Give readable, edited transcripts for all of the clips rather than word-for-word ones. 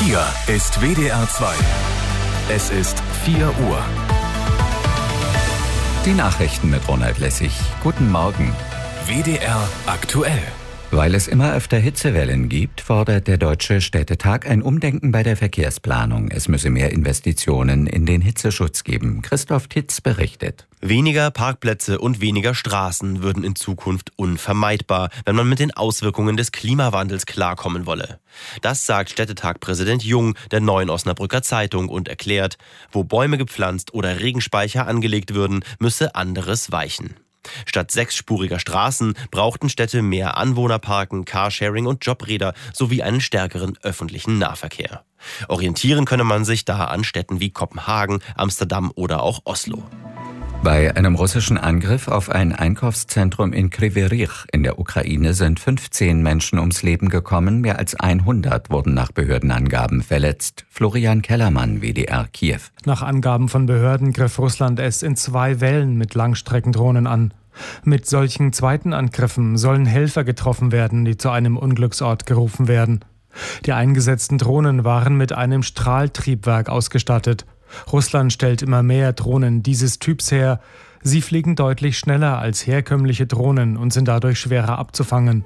Hier ist WDR 2. Es ist 4 Uhr. Die Nachrichten mit Ronald Lessig. Guten Morgen. WDR aktuell. Weil es immer öfter Hitzewellen gibt, fordert der Deutsche Städtetag ein Umdenken bei der Verkehrsplanung. Es müsse mehr Investitionen in den Hitzeschutz geben. Christoph Titz berichtet. Weniger Parkplätze und weniger Straßen würden in Zukunft unvermeidbar, wenn man mit den Auswirkungen des Klimawandels klarkommen wolle. Das sagt Städtetag-Präsident Jung der Neuen Osnabrücker Zeitung und erklärt, wo Bäume gepflanzt oder Regenspeicher angelegt würden, müsse anderes weichen. Statt 6-spuriger Straßen brauchten Städte mehr Anwohnerparken, Carsharing und Jobräder sowie einen stärkeren öffentlichen Nahverkehr. Orientieren könne man sich da an Städten wie Kopenhagen, Amsterdam oder auch Oslo. Bei einem russischen Angriff auf ein Einkaufszentrum in Kryvyi Rih in der Ukraine sind 15 Menschen ums Leben gekommen, mehr als 100 wurden nach Behördenangaben verletzt. Florian Kellermann, WDR Kiew. Nach Angaben von Behörden griff Russland es in 2 Wellen mit Langstreckendrohnen an. Mit solchen zweiten Angriffen sollen Helfer getroffen werden, die zu einem Unglücksort gerufen werden. Die eingesetzten Drohnen waren mit einem Strahltriebwerk ausgestattet. Russland stellt immer mehr Drohnen dieses Typs her. Sie fliegen deutlich schneller als herkömmliche Drohnen und sind dadurch schwerer abzufangen.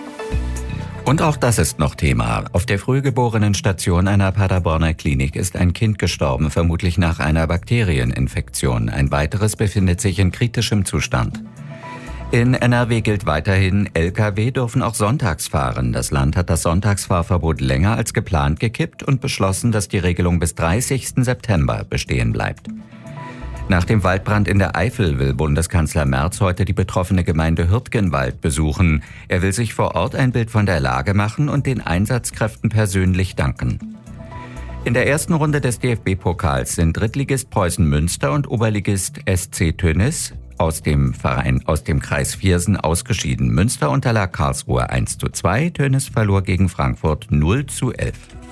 Und auch das ist noch Thema. Auf der Frühgeborenen-Station einer Paderborner Klinik ist ein Kind gestorben, vermutlich nach einer Bakterieninfektion. Ein weiteres befindet sich in kritischem Zustand. In NRW gilt weiterhin, Lkw dürfen auch sonntags fahren. Das Land hat das Sonntagsfahrverbot länger als geplant gekippt und beschlossen, dass die Regelung bis 30. September bestehen bleibt. Nach dem Waldbrand in der Eifel will Bundeskanzler Merz heute die betroffene Gemeinde Hürtgenwald besuchen. Er will sich vor Ort ein Bild von der Lage machen und den Einsatzkräften persönlich danken. In der ersten Runde des DFB-Pokals sind Drittligist Preußen Münster und Oberligist SC Tönnies aus dem Kreis Viersen ausgeschieden. Münster unterlag Karlsruhe 1:2, Tönnies verlor gegen Frankfurt 0:11.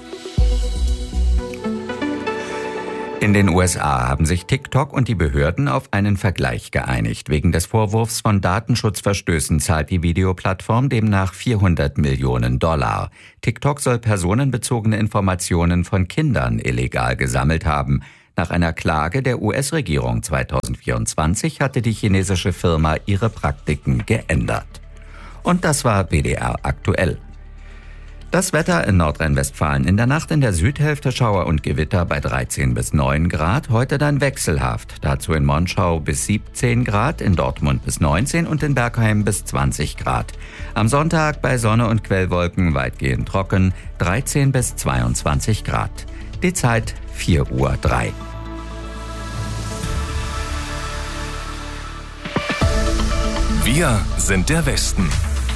In den USA haben sich TikTok und die Behörden auf einen Vergleich geeinigt. Wegen des Vorwurfs von Datenschutzverstößen zahlt die Videoplattform demnach $400 Millionen. TikTok soll personenbezogene Informationen von Kindern illegal gesammelt haben. Nach einer Klage der US-Regierung 2024 hatte die chinesische Firma ihre Praktiken geändert. Und das war WDR aktuell. Das Wetter in Nordrhein-Westfalen: in der Nacht in der Südhälfte Schauer und Gewitter bei 13 bis 9 Grad. Heute dann wechselhaft. Dazu in Monschau bis 17 Grad, in Dortmund bis 19 und in Bergheim bis 20 Grad. Am Sonntag bei Sonne und Quellwolken weitgehend trocken, 13 bis 22 Grad. Die Zeit 4:03 Uhr. Wir sind der Westen.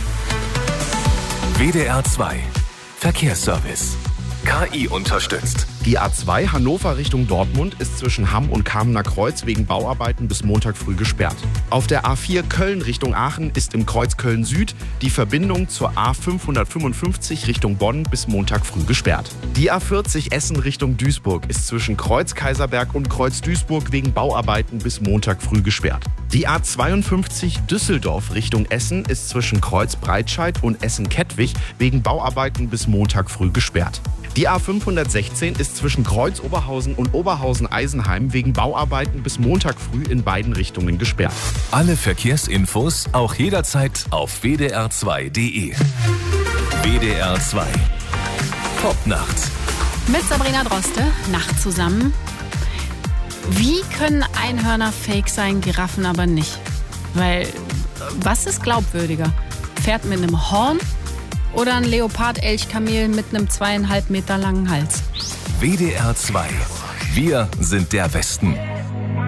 WDR 2 Verkehrsservice. KI unterstützt. Die A2 Hannover Richtung Dortmund ist zwischen Hamm und Kamener Kreuz wegen Bauarbeiten bis Montag früh gesperrt. Auf der A4 Köln Richtung Aachen ist im Kreuz Köln Süd die Verbindung zur A555 Richtung Bonn bis Montag früh gesperrt. Die A40 Essen Richtung Duisburg ist zwischen Kreuz Kaiserberg und Kreuz Duisburg wegen Bauarbeiten bis Montag früh gesperrt. Die A52 Düsseldorf Richtung Essen ist zwischen Kreuz Breitscheid und Essen-Kettwig wegen Bauarbeiten bis Montag früh gesperrt. Die A516 ist zwischen Kreuz Oberhausen und Oberhausen-Eisenheim wegen Bauarbeiten bis Montag früh in beiden Richtungen gesperrt. Alle Verkehrsinfos auch jederzeit auf wdr2.de. WDR 2 Popnacht. Mit Sabrina Droste, Nacht zusammen. Wie können Einhörner fake sein, Giraffen aber nicht? Weil, was ist glaubwürdiger? Pferd mit einem Horn oder ein Leopard-Elchkamel mit einem 2,5 Meter langen Hals? WDR 2. Wir sind der Westen.